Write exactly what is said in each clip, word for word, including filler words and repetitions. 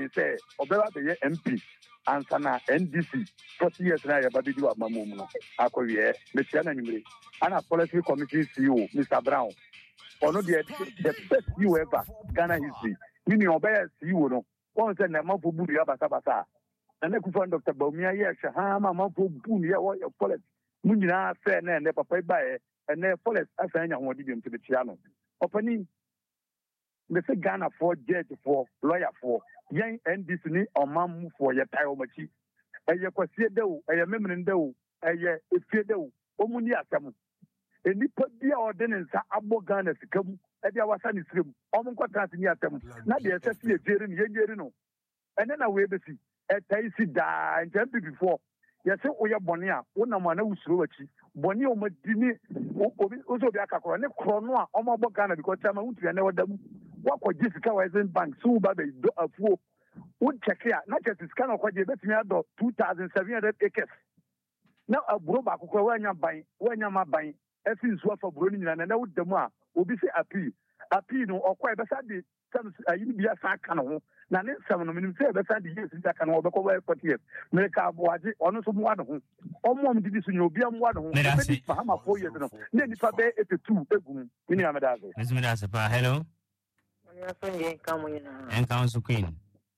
me say obeba be M P answer na N D C forty years na ya babidi wa mamu no akowie me tia na nyimre ana policy committee C E O Mister Brown ono the the best C E O ever Ghana history mini obey C E O no won say na mafo bu ya basa basa na ku fon Doctor Baumia ye hwe ha ma mafo bu ya wo policy mu nyina fe na ne papa ba e na policy asan nya ho di bim te tia no opani me say Ghana for judge for lawyer for yen N D C ni omam for ye tai omachi eye kwasie dewo eye memene dewo eye efie dewo omuni asem enipa bia ordinance abo Ghana sikamu e bia wasa ni sirem omo nkwatrat ni asem na de ese fie jeri ni yeri no ene na we besi e tai si da njem before yese oye bone a wona ma na usuro wachi bone o madini obi ozo bi akakoro ne kro no a omo abo Ghana because chama untu ya na wadam wako jisika Western Bank so ba be do afuo would check here not just scan of kwaje betimi ado two thousand seven hundred acres now aburo ba kokwa wanya ban wanya maban efi nso afa buro ni nyina na wodamu a obi se appeal appeal no okwa e besa de sam ayi bi asa ka no na ne sam no minim se e besa de yes nda ka no obekọ wa forty years mereka aboaje ono so mu ado ho omom didi so nyobi am ado ho be Bahama four years no ne nipa be eighty-two egum mini amadaze Mesmedase pa hello Sonye kamunya en council queen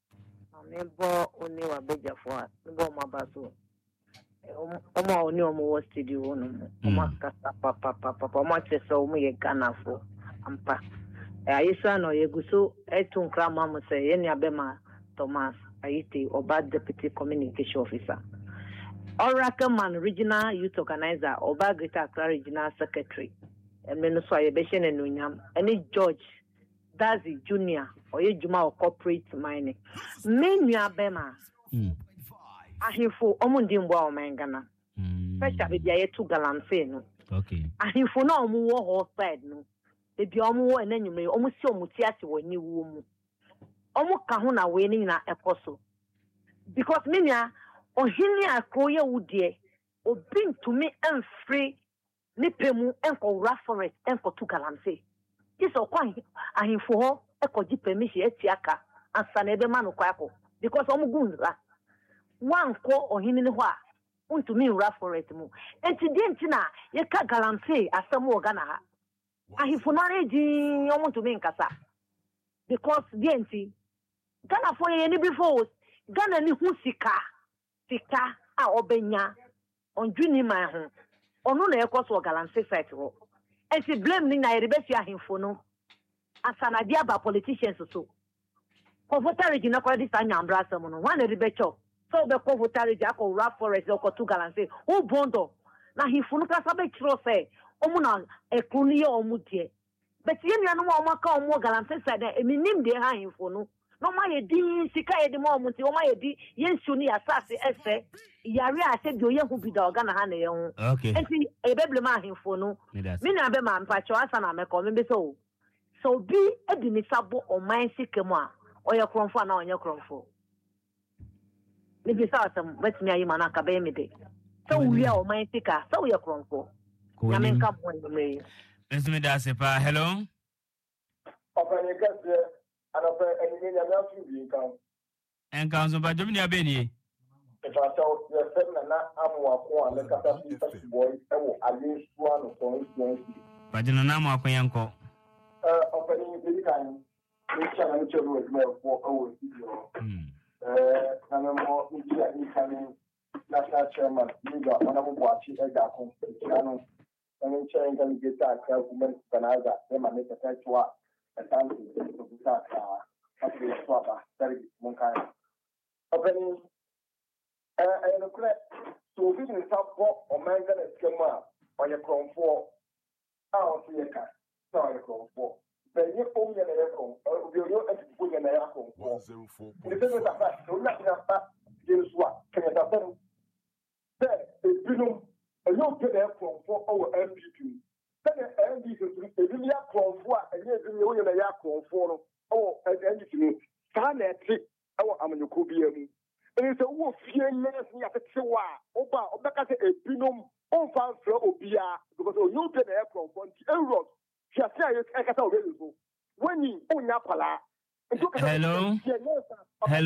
amebo oni wa beja fo bo mabaso omo oni omo wo studio no omo kasa papa papa omo chese omo ye Ghana fo ampa ayisa no yeguso etu nkra mamu se ye ni abema Thomas ayite oba deputy communication officer Oracle man regional youth organizer oba Greater Accra regional secretary emenu so ayebehye ne nunyam eni George Dazi Junior or ye Juma or corporate mining. Many abema. Ahifo omundi mbwa o mengana. Fesha be dia yetu galamse no. Okay. Ahifo na omu wo hosted no. E bia omu wo enanyume omu si omu ti ase wani wo mu. Omu ka ho na we ni na ekoso. Because menya ohini akoye wudie obi ntumi emfree ni pemu enko wura forest enko tu galamse. Iso kwa ahifo ho ekoji permission etiaka ansa na ebe manu kwa ko because omu gunza wanko ohini ni ho a untumi wura forest mu enti di enti na ye ka galamse asem wo Ghana ha ahifo na reji omu ntumi nkasa because di enti Ghana for ye ni before Ghana ni hu sika sika a obenya onjuni ma ho onu na ekoso galamse site ho enti blame ni na erebesi ahifo no asana dia ba politicians so ko votarage na ko dis anyambra asem no wan erebecho so be ko votarage akọ rap forest ko tu galanse o bondo na ahifo no kasa be kiro se omu na ekunu ye omu die but ye nua no ma omaka omu galanse side eminim de ha ahifo no no ma ye di sika ye di ma omu ti o ma ye di ye nsu ni asase ese yare ase bi oye hu bi da Ghana ha na ye hu okay enti ebeble ma ahifo no me na be ma mpacho asa na me ko me be so so bi edi ni sabo o man sikemu a oye kronfo na onye kronfo ni bi sa asem betimi ayi mana ka be me de so wi a o man sika so oye kronfo na me nka mo ni me Mesmedase pa hello Opani kase anape enini nya na fu bi kan en council ba jomni abeni If I tell you, seven na amwa kwa na kata fi boy ewo ale suwa no so influence. Pajina na mo akwanyanko. Eh opani bi kan ni cha na chelo we me for ewo studio. Eh na mo ni cha ni kan na cha chairman ni ga ona mo bwachi e ga kon ano. Ani cha ngan ge ta ka kuma kanaga e ma ne ta chwa ta tan ni ta ka ka ni chwa ba tari mon kan. Opani Eh, I know correct. So we can talk about Omega and Skema on your crown for our theatre. Sorry, crown for. But you own your aircon, or you know, and put an aircon. The thing is that so nothing about this what can you happen? There, a billion, a little bit aircon for our M P P. Then the M P P is a really crown for, and yes, you know, your aircon for, oh, and anything. Sanet, our Amanukubium. And so, who fear less me at the Chiwa, Oba, Obaka, a binum, on fan flow Obia, because you get the aircon for the Euro. She has said, I can't available. When you own Yapala, hello. Hello.